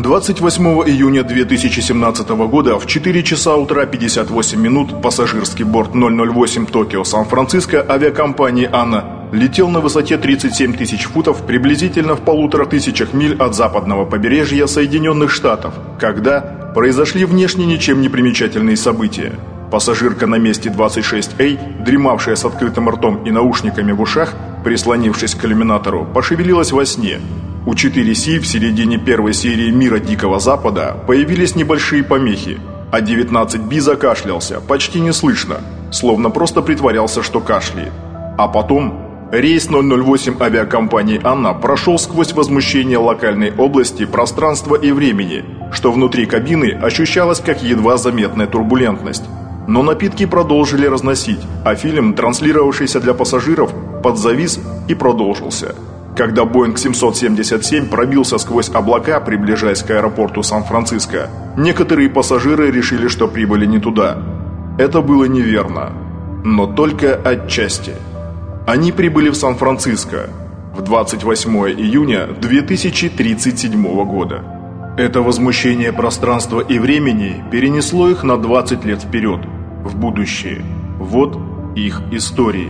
28 июня 2017 года в 4 часа утра 58 минут пассажирский борт 008 Токио Сан-Франциско авиакомпании «Анна» летел на высоте 37 тысяч футов приблизительно в 1500 миль от западного побережья Соединенных Штатов, когда произошли внешне ничем не примечательные события. Пассажирка на месте 26А, дремавшая с открытым ртом и наушниками в ушах, прислонившись к иллюминатору, пошевелилась во сне. У 4С в середине первой серии «Мира Дикого Запада» появились небольшие помехи, а 19Б закашлялся, почти неслышно, словно просто притворялся, что кашляет. А потом рейс 008 авиакомпании «Анна» прошел сквозь возмущение локальной области пространства и времени, что внутри кабины ощущалось как едва заметная турбулентность. Но напитки продолжили разносить, а фильм, транслировавшийся для пассажиров, подзавис и продолжился. Когда Боинг 777 пробился сквозь облака, приближаясь к аэропорту Сан-Франциско, некоторые пассажиры решили, что прибыли не туда. Это было неверно, но только отчасти. Они прибыли в Сан-Франциско в 28 июня 2037 года. Это возмущение пространства и времени перенесло их на 20 лет вперед, в будущее. Вот их истории.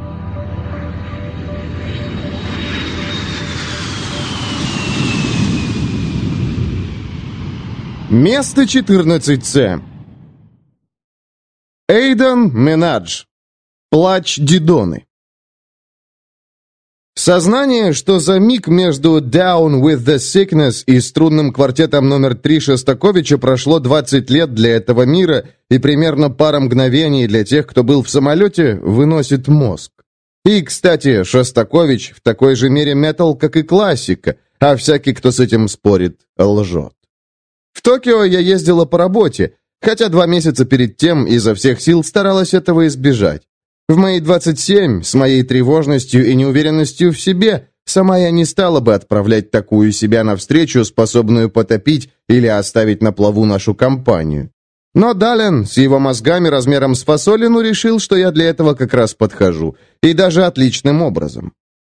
Место 14С. Эйдан Минадж. Плач Дидоны. Сознание, что за миг между «Down with the Sickness» и струнным квартетом номер 3 Шостаковича прошло 20 лет для этого мира и примерно пара мгновений для тех, кто был в самолете, выносит мозг. И, кстати, Шостакович в такой же мере метал, как и классика, а всякий, кто с этим спорит, лжет. В Токио я ездила по работе, хотя 2 месяца перед тем изо всех сил старалась этого избежать. В мои 27, с моей тревожностью и неуверенностью в себе, сама я не стала бы отправлять такую себя навстречу, способную потопить или оставить на плаву нашу компанию. Но Дален с его мозгами размером с фасолину решил, что я для этого как раз подхожу, и даже отличным образом.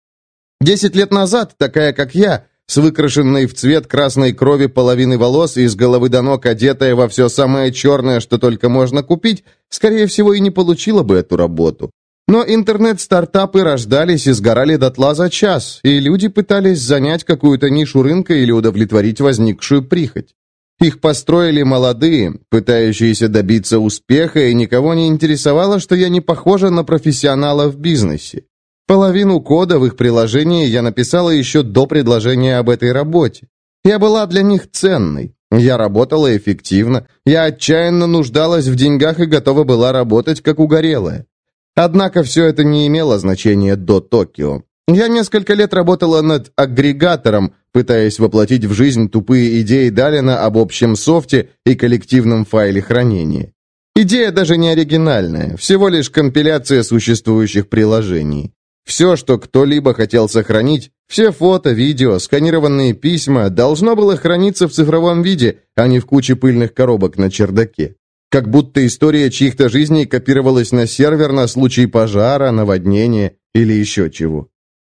10 лет назад, такая как я, с выкрашенной в цвет красной крови половины волос и с головы до ног одетая во все самое черное, что только можно купить, скорее всего, и не получила бы эту работу. Но интернет-стартапы рождались и сгорали дотла за час, и люди пытались занять какую-то нишу рынка или удовлетворить возникшую прихоть. Их построили молодые, пытающиеся добиться успеха, и никого не интересовало, что я не похожа на профессионала в бизнесе. Половину кода в их приложении я написала еще до предложения об этой работе. Я была для них ценной. Я работала эффективно. Я отчаянно нуждалась в деньгах и готова была работать, как угорелая. Однако все это не имело значения до Токио. Я несколько лет работала над агрегатором, пытаясь воплотить в жизнь тупые идеи Далина об общем софте и коллективном файле хранения. Идея даже не оригинальная, всего лишь компиляция существующих приложений. Все, что кто-либо хотел сохранить, все фото, видео, сканированные письма, должно было храниться в цифровом виде, а не в куче пыльных коробок на чердаке. Как будто история чьих-то жизней копировалась на сервер на случай пожара, наводнения или еще чего.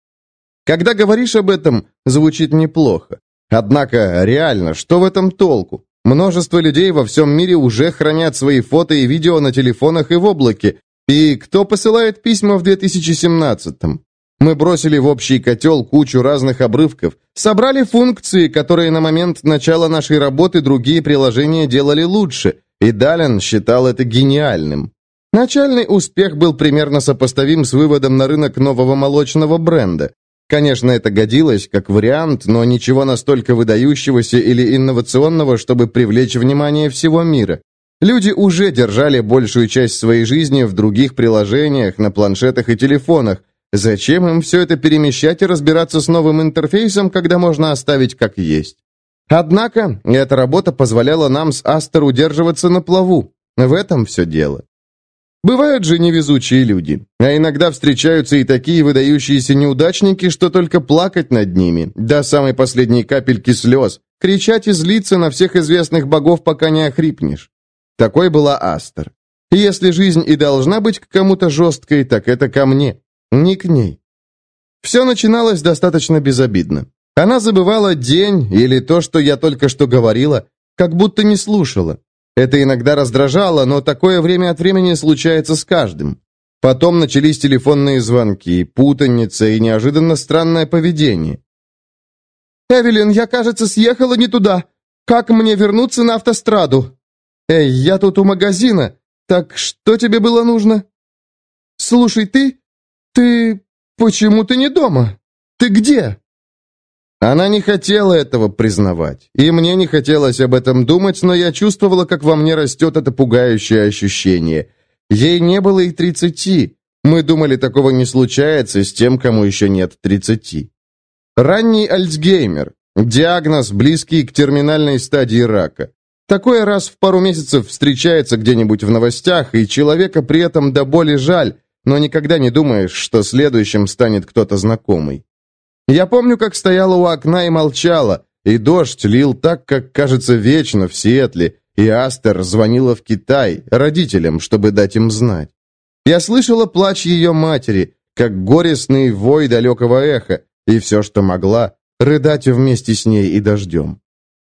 Когда говоришь об этом, звучит неплохо. Однако, реально, что в этом толку? Множество людей во всем мире уже хранят свои фото и видео на телефонах и в облаке. И кто посылает письма в 2017-м? Мы бросили в общий котел кучу разных обрывков, собрали функции, которые на момент начала нашей работы другие приложения делали лучше, и Дален считал это гениальным. Начальный успех был примерно сопоставим с выводом на рынок нового молочного бренда. Конечно, это годилось как вариант, но ничего настолько выдающегося или инновационного, чтобы привлечь внимание всего мира. Люди уже держали большую часть своей жизни в других приложениях, на планшетах и телефонах. Зачем им все это перемещать и разбираться с новым интерфейсом, когда можно оставить как есть? Однако, эта работа позволяла нам с Астер удерживаться на плаву. В этом все дело. Бывают же невезучие люди, а иногда встречаются и такие выдающиеся неудачники, что только плакать над ними, до самой последней капельки слез, кричать и злиться на всех известных богов, пока не охрипнешь. Такой была Астер. И если жизнь и должна быть к кому-то жесткой, так это ко мне, не к ней. Все начиналось достаточно безобидно. Она забывала день или то, что я только что говорила, как будто не слушала. Это иногда раздражало, но такое время от времени случается с каждым. Потом начались телефонные звонки, путаница и неожиданно странное поведение. «Эвелин, я, кажется, съехала не туда. Как мне вернуться на автостраду?» «Эй, я тут у магазина. Так что тебе было нужно?» «Слушай, ты... Почему ты не дома? Ты где?» Она не хотела этого признавать, и мне не хотелось об этом думать, но я чувствовала, как во мне растет это пугающее ощущение. Ей не было и 30. Мы думали, такого не случается с тем, кому еще нет 30. Ранний Альцгеймер. Диагноз, близкий к терминальной стадии рака. Такое раз в пару месяцев встречается где-нибудь в новостях, и человека при этом до боли жаль, но никогда не думаешь, что следующим станет кто-то знакомый. Я помню, как стояла у окна и молчала, и дождь лил так, как, кажется, вечно в Сиэтле, и Астер звонила в Китай родителям, чтобы дать им знать. Я слышала плач ее матери, как горестный вой далекого эха, и все, что могла, рыдать вместе с ней и дождем.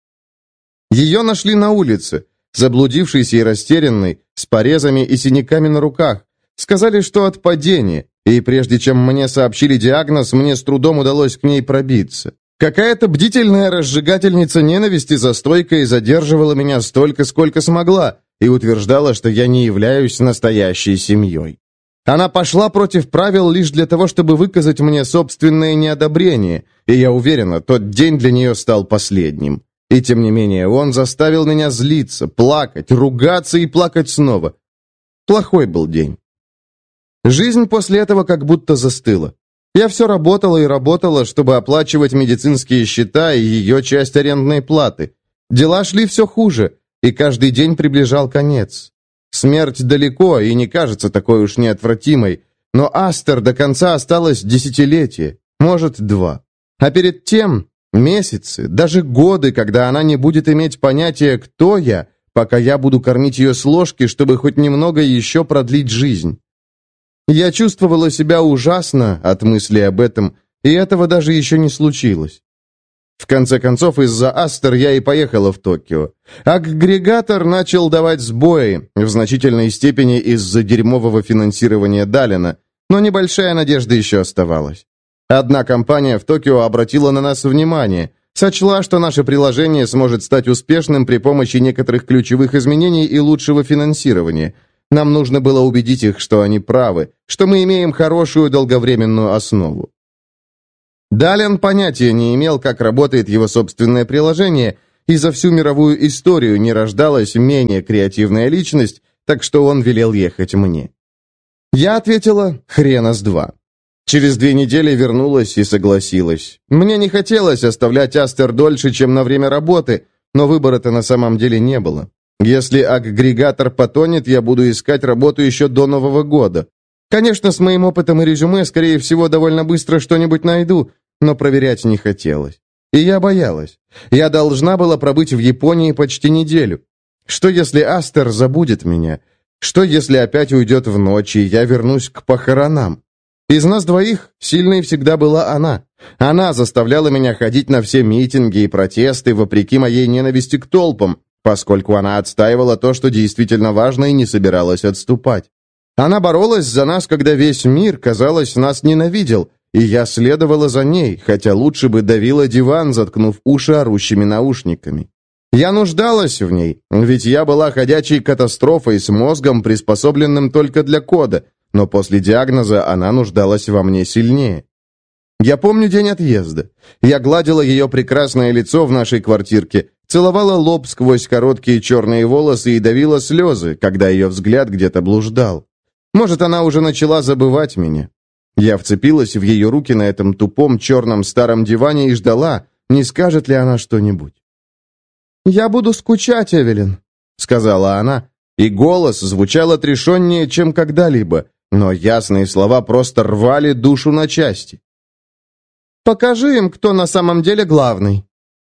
Ее нашли на улице, заблудившейся и растерянной, с порезами и синяками на руках. Сказали, что от падения, и прежде чем мне сообщили диагноз, мне с трудом удалось к ней пробиться. Какая-то бдительная разжигательница ненависти за стойкой задерживала меня столько, сколько смогла, и утверждала, что я не являюсь настоящей семьей. Она пошла против правил лишь для того, чтобы выказать мне собственное неодобрение, и я уверена, тот день для нее стал последним. И тем не менее, он заставил меня злиться, плакать, ругаться и плакать снова. Плохой был день. Жизнь после этого как будто застыла. Я все работала и работала, чтобы оплачивать медицинские счета и ее часть арендной платы. Дела шли все хуже, и каждый день приближал конец. Смерть далеко и не кажется такой уж неотвратимой, но Астер до конца осталось десятилетие, может, 2. А перед тем месяцы, даже годы, когда она не будет иметь понятия, кто я, пока я буду кормить ее с ложки, чтобы хоть немного еще продлить жизнь. Я чувствовала себя ужасно от мысли об этом, и этого даже еще не случилось. В конце концов, из-за Астер я и поехала в Токио. Агрегатор начал давать сбои, в значительной степени из-за дерьмового финансирования Далина, но небольшая надежда еще оставалась. Одна компания в Токио обратила на нас внимание, сочла, что наше приложение сможет стать успешным при помощи некоторых ключевых изменений и лучшего финансирования. Нам нужно было убедить их, что они правы, что мы имеем хорошую долговременную основу. Далин понятия не имел, как работает его собственное приложение, и за всю мировую историю не рождалась менее креативная личность, так что он велел ехать мне. Я ответила «хрена с два». Через 2 недели вернулась и согласилась. Мне не хотелось оставлять Астер дольше, чем на время работы, но выбора-то на самом деле не было. Если агрегатор потонет, я буду искать работу еще до Нового года. Конечно, с моим опытом и резюме, скорее всего, довольно быстро что-нибудь найду, но проверять не хотелось. И я боялась. Я должна была пробыть в Японии почти неделю. Что, если Астер забудет меня? Что, если опять уйдет в ночь, и я вернусь к похоронам? Из нас двоих сильной всегда была она. Она заставляла меня ходить на все митинги и протесты, вопреки моей ненависти к толпам, поскольку она отстаивала то, что действительно важно, и не собиралась отступать. Она боролась за нас, когда весь мир, казалось, нас ненавидел, и я следовала за ней, хотя лучше бы давила диван, заткнув уши орущими наушниками. Я нуждалась в ней, ведь я была ходячей катастрофой с мозгом, приспособленным только для кода, но после диагноза она нуждалась во мне сильнее. Я помню день отъезда. Я гладила ее прекрасное лицо в нашей квартирке, целовала лоб сквозь короткие черные волосы и давила слезы, когда ее взгляд где-то блуждал. Может, она уже начала забывать меня. Я вцепилась в ее руки на этом тупом черном старом диване и ждала, не скажет ли она что-нибудь. «Я буду скучать, Эвелин», — сказала она, и голос звучал отрешеннее, чем когда-либо, но ясные слова просто рвали душу на части. «Покажи им, кто на самом деле главный».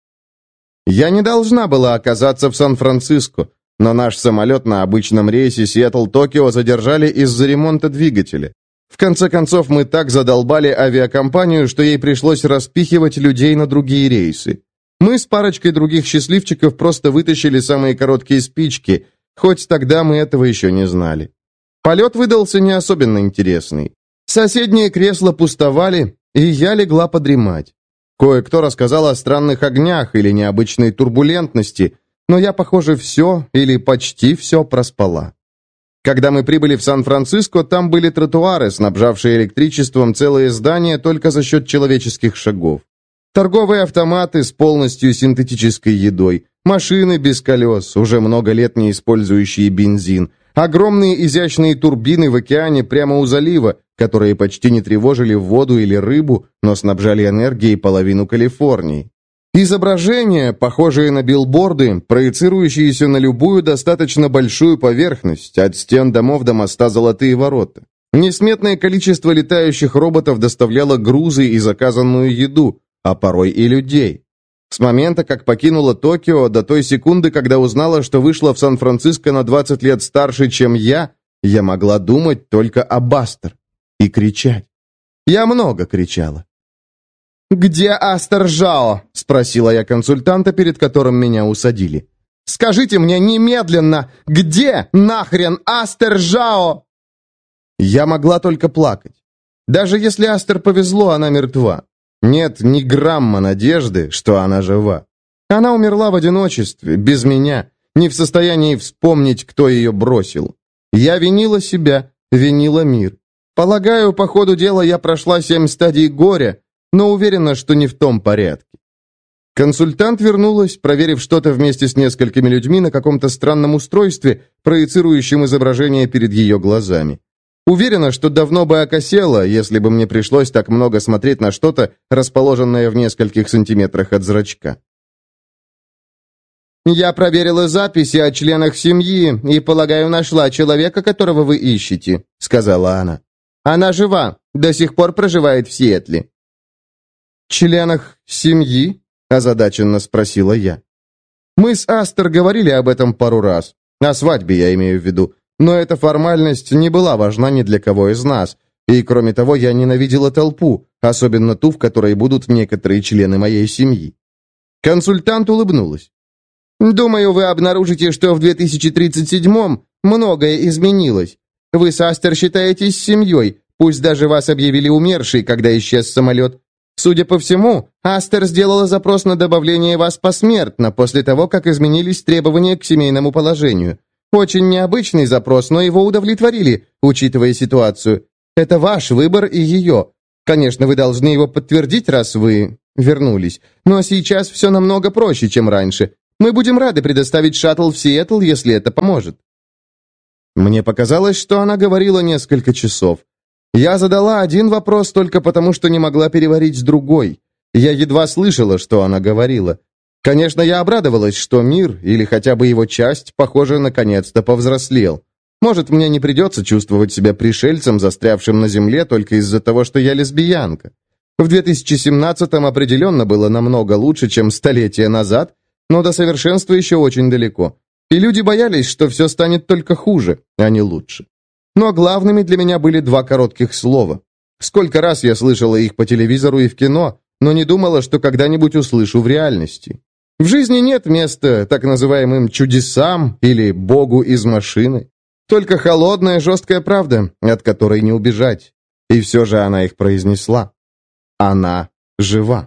Я не должна была оказаться в Сан-Франциско, но наш самолет на обычном рейсе Сиэтл-Токио задержали из-за ремонта двигателя. В конце концов, мы так задолбали авиакомпанию, что ей пришлось распихивать людей на другие рейсы. Мы с парочкой других счастливчиков просто вытащили самые короткие спички, хоть тогда мы этого еще не знали. Полет выдался не особенно интересный. Соседние кресла пустовали, и я легла подремать. Кое-кто рассказал о странных огнях или необычной турбулентности, но я, похоже, все или почти все проспала. Когда мы прибыли в Сан-Франциско, там были тротуары, снабжавшие электричеством целые здания только за счет человеческих шагов. Торговые автоматы с полностью синтетической едой, машины без колес, уже много лет не использующие бензин, огромные изящные турбины в океане прямо у залива, которые почти не тревожили воду или рыбу, но снабжали энергией половину Калифорнии. Изображения, похожие на билборды, проецирующиеся на любую достаточно большую поверхность, от стен домов до моста Золотые ворота. Несметное количество летающих роботов доставляло грузы и заказанную еду, а порой и людей. С момента, как покинула Токио, до той секунды, когда узнала, что вышла в Сан-Франциско на 20 лет старше, чем я могла думать только об Астер и кричать. Я много кричала. «Где Астер Жао?» – спросила я консультанта, перед которым меня усадили. «Скажите мне немедленно, где нахрен Астер Жао?» Я могла только плакать. Даже если Астер повезло, она мертва. Нет ни грамма надежды, что она жива. Она умерла в одиночестве, без меня, не в состоянии вспомнить, кто ее бросил. Я винила себя, винила мир. Полагаю, по ходу дела я прошла 7 стадий горя, но уверена, что не в том порядке. Консультант вернулась, проверив что-то вместе с несколькими людьми на каком-то странном устройстве, проецирующем изображение перед ее глазами. Уверена, что давно бы окосела, если бы мне пришлось так много смотреть на что-то, расположенное в нескольких сантиметрах от зрачка. «Я проверила записи о членах семьи и, полагаю, нашла человека, которого вы ищете», — сказала она. «Она жива, до сих пор проживает в Сиэтле». «Членах семьи?» – озадаченно спросила я. «Мы с Астер говорили об этом пару раз. О свадьбе я имею в виду. Но эта формальность не была важна ни для кого из нас. И, кроме того, я ненавидела толпу, особенно ту, в которой будут некоторые члены моей семьи». Консультант улыбнулась. «Думаю, вы обнаружите, что в 2037-м многое изменилось. Вы с Астер считаетесь семьей, пусть даже вас объявили умершей, когда исчез самолет. Судя по всему, Астер сделала запрос на добавление вас посмертно после того, как изменились требования к семейному положению. Очень необычный запрос, но его удовлетворили, учитывая ситуацию. Это ваш выбор и ее. Конечно, вы должны его подтвердить, раз вы вернулись. Но сейчас все намного проще, чем раньше. Мы будем рады предоставить шаттл в Сиэтл, если это поможет». Мне показалось, что она говорила несколько часов. Я задала один вопрос только потому, что не могла переварить другой. Я едва слышала, что она говорила. Конечно, я обрадовалась, что мир, или хотя бы его часть, похоже, наконец-то повзрослел. Может, мне не придется чувствовать себя пришельцем, застрявшим на земле, только из-за того, что я лесбиянка. В 2017-м определенно было намного лучше, чем столетия назад, но до совершенства еще очень далеко. И люди боялись, что все станет только хуже, а не лучше. Но главными для меня были 2 коротких слова. Сколько раз я слышала их по телевизору и в кино, но не думала, что когда-нибудь услышу в реальности. В жизни нет места так называемым чудесам или богу из машины. Только холодная, жесткая правда, от которой не убежать. И все же она их произнесла. Она жива.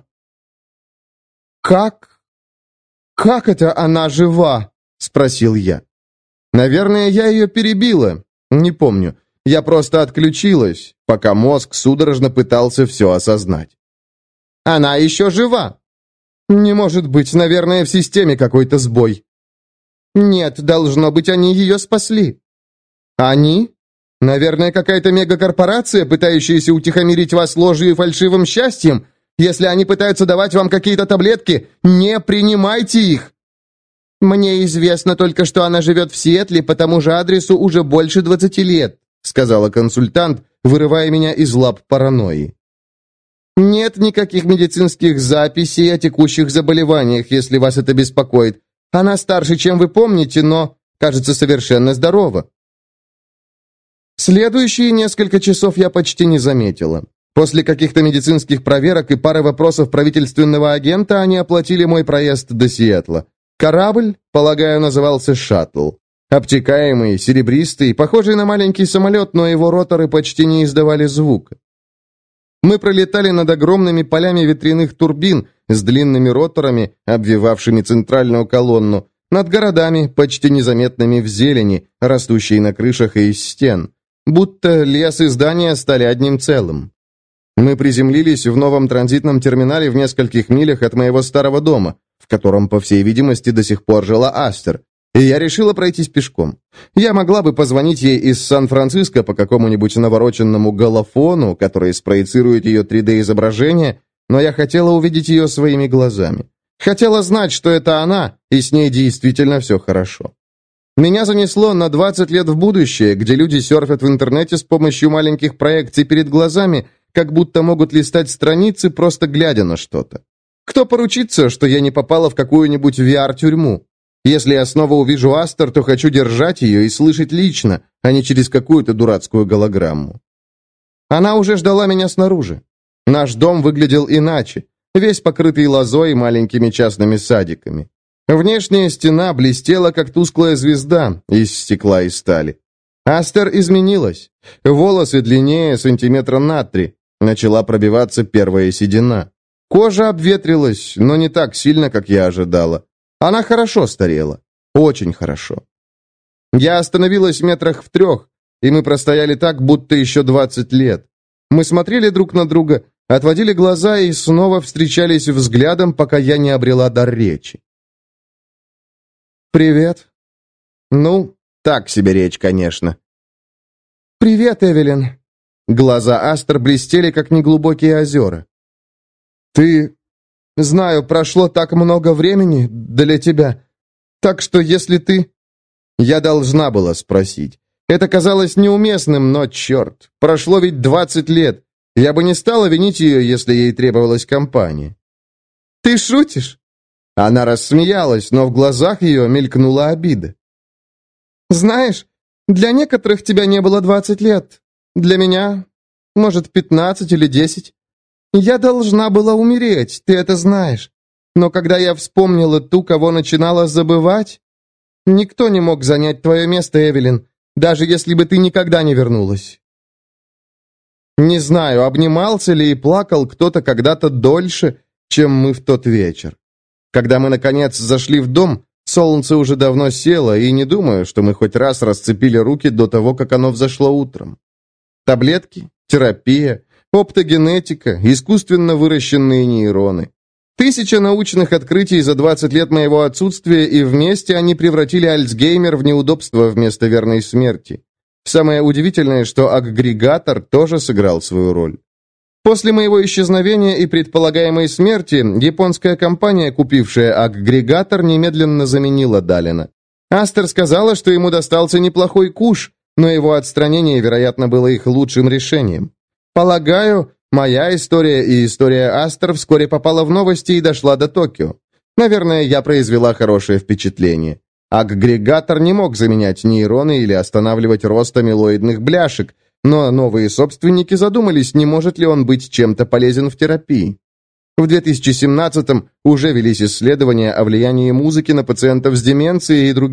«Как? Как это она жива?» — спросил я. Наверное, я ее перебила. Не помню. Я просто отключилась, пока мозг судорожно пытался все осознать. «Она еще жива!» «Не может быть, наверное, в системе какой-то сбой». «Нет, должно быть, они ее спасли». «Они? Наверное, какая-то мегакорпорация, пытающаяся утихомирить вас ложью и фальшивым счастьем? Если они пытаются давать вам какие-то таблетки, не принимайте их!» «Мне известно только, что она живет в Сиэтле по тому же адресу уже больше 20 лет», сказала консультант, вырывая меня из лап паранойи. «Нет никаких медицинских записей о текущих заболеваниях, если вас это беспокоит. Она старше, чем вы помните, но, кажется, совершенно здорова». Следующие несколько часов я почти не заметила. После каких-то медицинских проверок и пары вопросов правительственного агента они оплатили мой проезд до Сиэтла. Корабль, полагаю, назывался «Шаттл». Обтекаемый, серебристый, похожий на маленький самолет, но его роторы почти не издавали звука. Мы пролетали над огромными полями ветряных турбин с длинными роторами, обвивавшими центральную колонну, над городами, почти незаметными в зелени, растущей на крышах и из стен. Будто лес и здания стали одним целым. Мы приземлились в новом транзитном терминале в нескольких милях от моего старого дома, в котором, по всей видимости, до сих пор жила Астер, и я решила пройтись пешком. Я могла бы позвонить ей из Сан-Франциско по какому-нибудь навороченному голофону, который спроецирует ее 3D-изображение, но я хотела увидеть ее своими глазами. Хотела знать, что это она, и с ней действительно все хорошо. Меня занесло на 20 лет в будущее, где люди серфят в интернете с помощью маленьких проекций перед глазами, как будто могут листать страницы, просто глядя на что-то. Кто поручится, что я не попала в какую-нибудь VR-тюрьму? Если я снова увижу Астер, то хочу держать ее и слышать лично, а не через какую-то дурацкую голограмму. Она уже ждала меня снаружи. Наш дом выглядел иначе, весь покрытый лозой и маленькими частными садиками. Внешняя стена блестела, как тусклая звезда из стекла и стали. Астер изменилась. Волосы длиннее сантиметра на 3. Начала пробиваться первая седина. Кожа обветрилась, но не так сильно, как я ожидала. Она хорошо старела. Очень хорошо. Я остановилась метрах в 3, и мы простояли так, будто еще 20 лет. Мы смотрели друг на друга, отводили глаза и снова встречались взглядом, пока я не обрела дар речи. «Привет». Ну, так себе речь, конечно. «Привет, Эвелин». Глаза Астер блестели, как неглубокие озера. «Ты...» «Знаю, прошло так много времени для тебя. Так что если ты...» Я должна была спросить. Это казалось неуместным, но, черт, прошло ведь 20 лет. Я бы не стала винить ее, если ей требовалась компания. «Ты шутишь?» Она рассмеялась, но в глазах ее мелькнула обида. «Знаешь, для некоторых тебя не было 20 лет. Для меня, может, 15 или 10. Я должна была умереть, ты это знаешь. Но когда я вспомнила ту, кого начинала забывать, никто не мог занять твое место, Эвелин, даже если бы ты никогда не вернулась». Не знаю, обнимался ли и плакал кто-то когда-то дольше, чем мы в тот вечер. Когда мы, наконец, зашли в дом, солнце уже давно село, и не думаю, что мы хоть раз расцепили руки до того, как оно взошло утром. Таблетки, терапия, оптогенетика, искусственно выращенные нейроны. 1000 научных открытий за 20 лет моего отсутствия, и вместе они превратили Альцгеймер в неудобство вместо верной смерти. Самое удивительное, что агрегатор тоже сыграл свою роль. После моего исчезновения и предполагаемой смерти, японская компания, купившая агрегатор, немедленно заменила Далина. Астер сказала, что ему достался неплохой куш, но его отстранение, вероятно, было их лучшим решением. Полагаю, моя история и история Астер вскоре попала в новости и дошла до Токио. Наверное, я произвела хорошее впечатление. Агрегатор не мог заменять нейроны или останавливать рост амилоидных бляшек, но новые собственники задумались, не может ли он быть чем-то полезен в терапии. В 2017-м уже велись исследования о влиянии музыки на пациентов с деменцией и других